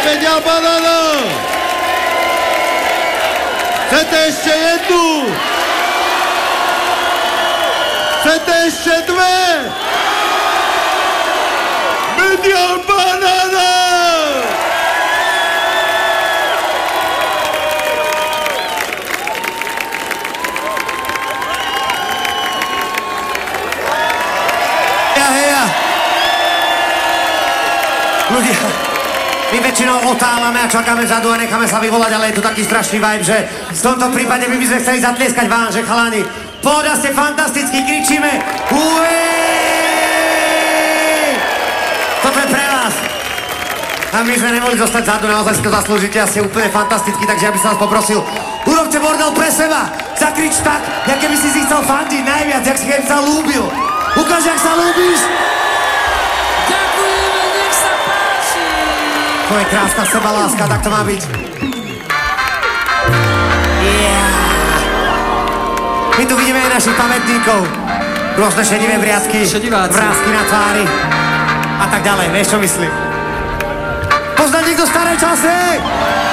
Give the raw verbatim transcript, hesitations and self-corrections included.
Vedia banana! Chcete ešte jednu? Chcete ešte dve? Vedia banana! Ja, heja! Ľudia, my väčšinou otálame a čakáme vzadu a necháme sa vyvolať, ale je tu taký strašný vibe, že v tomto prípade my by sme chceli zatlieskať vám, že chalani, pohoda, ste fantasticky, kričíme uej! Toto je pre vás. A my sme nemohli zostať vzadu, naozaj si to zaslúžite a ste úplne fantasticky, takže ja by som vás poprosil, urobte bordel pre seba, zakrič tak, jak keby si si chcel fandiť najviac, jak si keby sa ľúbil. Ukáž, jak sa ľúbíš. To je krásna sebaláska, tak to má byť. Yeah. My tu vidíme aj našich pamätníkov. Rôzne šedivé vriasky, vrásky na tvári a tak ďalej. Vieš, čo myslím? Pozná niekto staré časy?